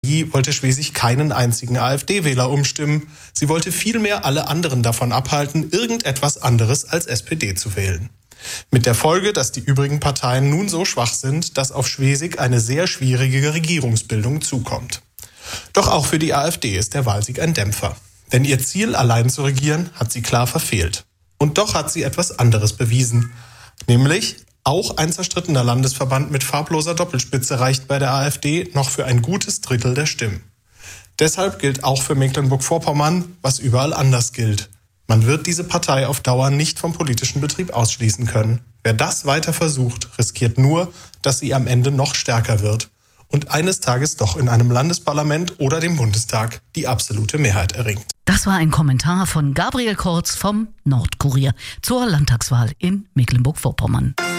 wollte Schwesig keinen einzigen AfD-Wähler umstimmen. Sie wollte vielmehr alle anderen davon abhalten, irgendetwas anderes als SPD zu wählen. Mit der Folge, dass die übrigen Parteien nun so schwach sind, dass auf Schwesig eine sehr schwierige Regierungsbildung zukommt. Doch auch für die AfD ist der Wahlsieg ein Dämpfer. Denn ihr Ziel, allein zu regieren, hat sie klar verfehlt. Und doch hat sie etwas anderes bewiesen. Nämlich, auch ein zerstrittener Landesverband mit farbloser Doppelspitze reicht bei der AfD noch für ein gutes Drittel der Stimmen. Deshalb gilt auch für Mecklenburg-Vorpommern, was überall anders gilt. Man wird diese Partei auf Dauer nicht vom politischen Betrieb ausschließen können. Wer das weiter versucht, riskiert nur, dass sie am Ende noch stärker wird und eines Tages doch in einem Landesparlament oder dem Bundestag die absolute Mehrheit erringt. Das war ein Kommentar von Gabriel Kortz vom Nordkurier zur Landtagswahl in Mecklenburg-Vorpommern.